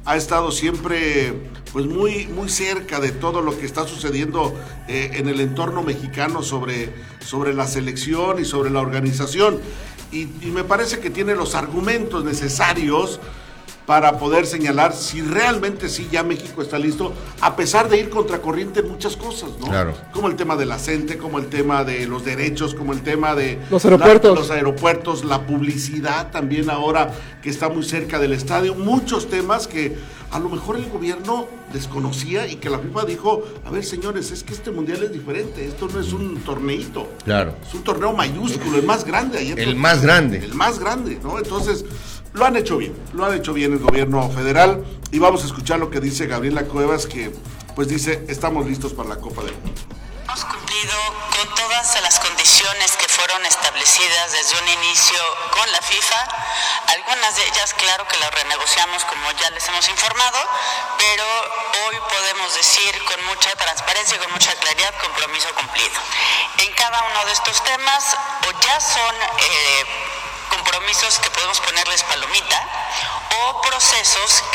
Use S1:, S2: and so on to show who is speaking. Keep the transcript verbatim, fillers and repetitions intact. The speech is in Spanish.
S1: ha estado siempre pues muy, muy cerca de todo lo que está sucediendo eh, en el entorno mexicano sobre, sobre la selección y sobre la organización. Y, y me parece que tiene los argumentos necesarios para poder señalar si realmente sí ya México está listo, a pesar de ir contracorriente en muchas cosas, ¿no?
S2: Claro.
S1: Como el tema de la gente, como el tema de los derechos, como el tema de
S3: los aeropuertos,
S1: la, los aeropuertos, la publicidad también ahora que está muy cerca del estadio, muchos temas que a lo mejor el gobierno desconocía y que la FIFA dijo, a ver señores, es que este mundial es diferente, esto no es un torneito,
S2: claro,
S1: es un torneo mayúsculo, el más grande. Ayer
S2: el más grande.
S1: El más grande, ¿no? Entonces, lo han hecho bien, lo han hecho bien el gobierno federal y vamos a escuchar lo que dice Gabriela Cuevas, que pues dice, estamos listos para la Copa del Mundo.
S4: Hemos cumplido con todas las condiciones que fueron establecidas desde un inicio con la FIFA. Algunas de ellas, claro que las renegociamos como ya les hemos informado, pero hoy podemos decir con mucha transparencia y con mucha claridad, compromiso cumplido. En cada uno de estos temas, o ya son eh, compromisos que podemos ponerles palomita, o procesos